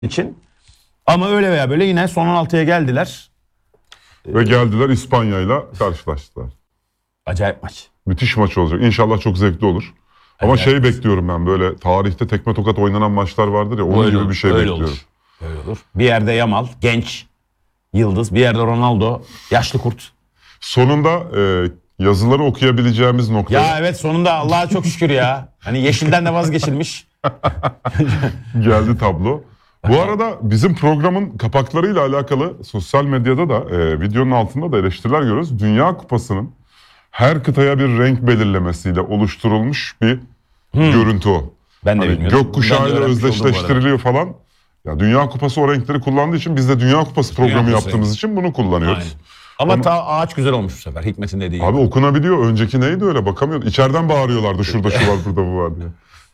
için. Ama öyle veya böyle yine son 16'ya geldiler. Ve geldiler İspanya'yla karşılaştılar. Acayip maç. Müthiş maç olacak. İnşallah çok zevkli olur. Ama Acayip. bekliyorum ben, böyle tarihte tekme tokat oynanan maçlar vardır ya, onun gibi bir şey öyle bekliyorum. olur. Öyle olur. Bir yerde Yamal, genç, yıldız. Bir yerde Ronaldo, yaşlı kurt. Sonunda yazıları okuyabileceğimiz nokta. Ya evet, sonunda Allah'a çok şükür ya. Hani yeşilden de vazgeçilmiş. Geldi tablo. Bu arada bizim programın kapaklarıyla alakalı sosyal medyada da videonun altında da eleştiriler görüyoruz. Dünya Kupası'nın her kıtaya bir renk belirlemesiyle oluşturulmuş bir görüntü o. Ben de bilmiyorum. Gökkuşağıyla özdeşleştiriliyor falan. Ya Dünya Kupası o renkleri kullandığı için biz de Dünya Kupası programı yaptığımız için bunu kullanıyoruz. Aynen. Ama ağaç güzel olmuş bu sefer, Hikmet'in dediği gibi. Abi okunabiliyor. Önceki neydi öyle, bakamıyordum. İçeriden bağırıyorlardı şurada şu var burada bu var diye.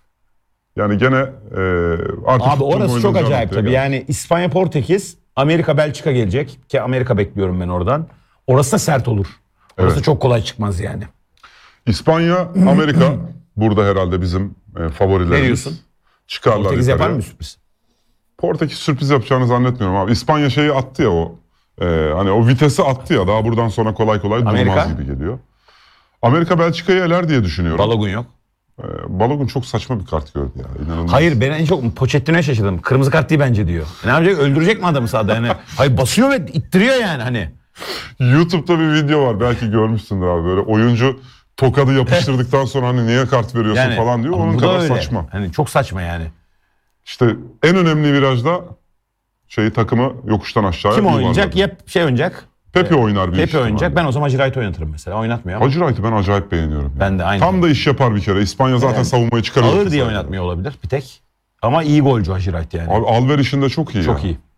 Yani gene artık abi orası çok acayip tabii. Yani İspanya, Portekiz, Amerika, Belçika gelecek. Ki Amerika bekliyorum ben oradan. Orası da sert olur. Orası Evet. çok kolay çıkmaz yani. İspanya, Amerika burada herhalde bizim favorilerimiz. Ne diyorsun? Çıkarlar Portekiz yukarıya. yapar mı sürpriz? Portekiz sürpriz yapacağını zannetmiyorum abi. İspanya şeyi attı ya o. Hani o vitesi attı ya, daha buradan sonra kolay kolay Amerika? durmaz gibi geliyor. Amerika Belçika'yı eler diye düşünüyorum. Balogun yok. Balogun çok saçma bir kart gördü ya. İnanılmaz. Hayır, ben en çok Pochettino'ya şaşırdım. Kırmızı kart değil bence diyor. Ne yapacak? Öldürecek mi adamı sahada yani? Hayır, basıyor ve ittiriyor yani hani. YouTube'da bir video var, belki görmüşsündür abi, böyle oyuncu tokadı yapıştırdıktan sonra hani niye kart veriyorsun Yani, falan diyor. ama Onun bu da kadar öyle. saçma. Hani çok saçma yani. İşte en önemli virajda takımı yokuştan aşağıya Kim yuvarladı. oynayacak? Ya oynayacak. Pepe oynar bir Pepe oynayacak. Ben o zaman Hacirayt'ı oynatırım mesela. Oynatmıyor ama. Hacirayt'ı ben acayip beğeniyorum. Ben de aynı. Tam da iş yapar bir kere. İspanya zaten savunmayı çıkarıyor. Ağır diye oynatmıyor olabilir bir tek. Ama iyi golcü Hacirayt yani. Abi Alver işinde çok iyi. Çok iyi.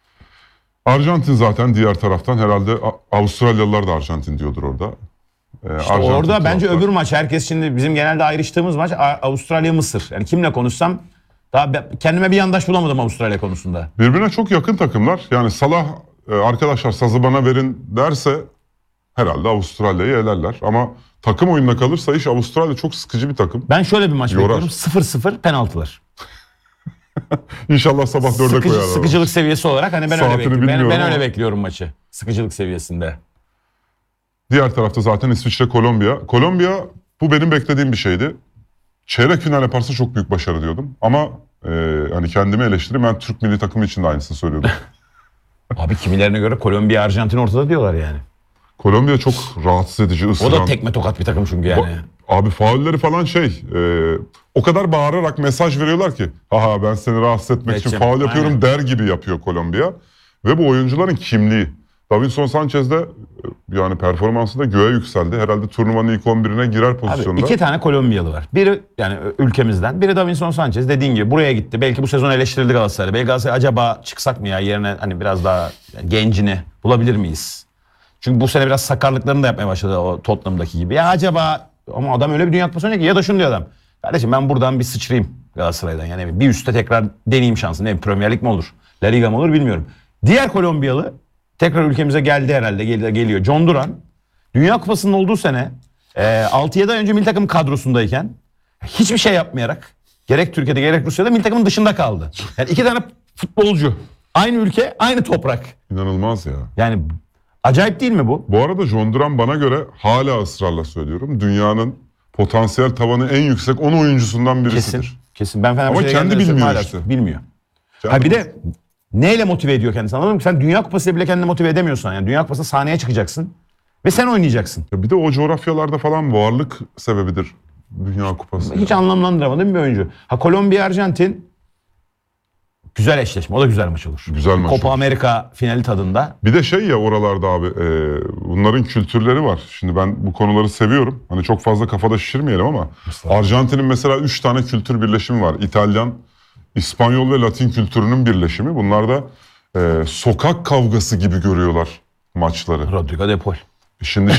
Arjantin zaten diğer taraftan, herhalde Avustralyalılar da Arjantin diyordur orada. İşte orada bence öbür maç, herkes şimdi bizim genelde ayrıştığımız maç Avustralya-Mısır. Yani kimle konuşsam daha kendime bir yandaş bulamadım Avustralya konusunda. Birbirine çok yakın takımlar. Yani Salah arkadaşlar sazı bana verin derse herhalde Avustralya'yı elerler. Ama takım oyununa kalırsa iş, Avustralya çok sıkıcı bir takım. Ben şöyle bir maç Yorar. bekliyorum. 0-0 penaltılar. İnşallah sabah 4'e koyarlar. Sıkıcılık seviyesi olarak hani ben Saatini öyle bekliyorum. Ben bilmiyorum öyle ama. bekliyorum maçı. Sıkıcılık seviyesinde. Diğer tarafta zaten İsviçre, Kolombiya. Kolombiya, bu benim beklediğim bir şeydi. Çeyrek final yaparsa çok büyük başarı diyordum. Ama hani kendimi eleştireyim, ben Türk milli takımı için de aynısını söylüyordum. Abi kimilerine göre Kolombiya, Arjantin ortada diyorlar yani. Kolombiya çok rahatsız edici, ısıran. O da tekme tokat bir takım çünkü yani. Abi faulleri falan o kadar bağırarak mesaj veriyorlar ki, aha ben seni rahatsız etmek için faul yapıyorum, aynen, der gibi yapıyor Kolombiya. Ve bu oyuncuların kimliği. Davinson Sanchez de yani performansı da göğe yükseldi. Herhalde turnuvanın ilk 11'ine girer pozisyonda. Abi 2 tane Kolombiyalı var. Biri yani ülkemizden, biri Davinson Sanchez, dediğin gibi buraya gitti. Belki bu sezon eleştirildi Galatasaray. Belki Galatasaray acaba çıksak mı ya yerine, hani biraz daha gencini bulabilir miyiz? Çünkü bu sene biraz sakarlıklarını da yapmaya başladı o Tottenham'daki gibi. Ya acaba, ama adam öyle bir Dünya Kupası oynuyor ki, ya da şunu diyor adam. Kardeşim ben buradan bir sıçrayım Galatasaray'dan. Yani bir üstte tekrar deneyeyim şansını. Ne Premier Lig mi olur? La Liga mı olur bilmiyorum. Diğer Kolombiyalı tekrar ülkemize geldi herhalde. Geliyor. John Duran. Dünya Kupası'nın olduğu sene 6-7 ay önce milli takım kadrosundayken hiçbir şey yapmayarak gerek Türkiye'de gerek Rusya'da milli takımın dışında kaldı. Yani 2 tane futbolcu. Aynı ülke, aynı toprak. İnanılmaz ya. Yani acayip değil mi bu? Bu arada John Duran bana göre, hala ısrarla söylüyorum, dünyanın potansiyel tavanı en yüksek 10 oyuncusundan birisidir. Kesin. Ben Ama kendi bilmiyor hala işte. bilmiyor. Kendi Bir de neyle motive ediyor kendisini, anladın mı? Sen Dünya Kupası'yla bile kendini motive edemiyorsan, yani Dünya Kupası'nda sahneye çıkacaksın ve sen oynayacaksın. Bir de o coğrafyalarda falan varlık sebebidir Dünya Kupası. Hiç anlamlandıramadığım bir oyuncu. Kolombiya, Arjantin güzel eşleşme. O da güzel maç olur. Güzel maç Copa olur. Amerika finali tadında. Bir de ya oralarda abi, bunların kültürleri var. Şimdi ben bu konuları seviyorum. Hani çok fazla kafada şişirmeyelim ama Arjantin'in mesela 3 tane kültür birleşimi var. İtalyan, İspanyol ve Latin kültürünün birleşimi. Bunlar da sokak kavgası gibi görüyorlar maçları. Rodrigo de Paul. Şimdi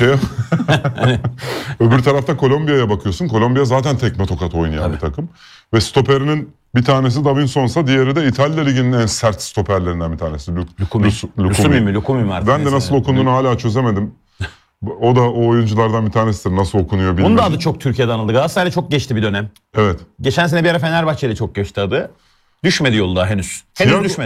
öbür tarafta Kolombiya'ya bakıyorsun. Kolombiya zaten tekme tokat oynayan bir takım. Ve stoperinin bir tanesi Davinson'sa, diğeri de İtalya Ligi'nin en sert stoperlerinden bir tanesi. Lukumi mi artık? Ben de nasıl okunduğunu hala çözemedim. O da o oyunculardan bir tanesidir. Nasıl okunuyor bilmiyorum. Onun da adı çok Türkiye'de anıldı. Galatasaray'da çok geçti bir dönem. Evet. Geçen sene bir ara Fenerbahçe'de çok geçti adı. Düşmedi yolu daha henüz. Henüz Thiago- düşmedi.